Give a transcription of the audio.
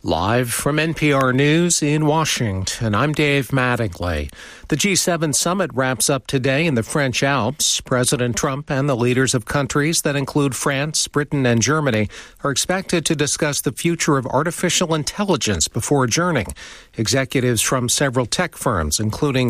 Live from NPR News in Washington, I'm Dave Mattingly. The G7 summit wraps up today in the French Alps. President Trump and the leaders of countries that include France, Britain, and Germany are expected to discuss the future of artificial intelligence before adjourning. Executives from several tech firms, including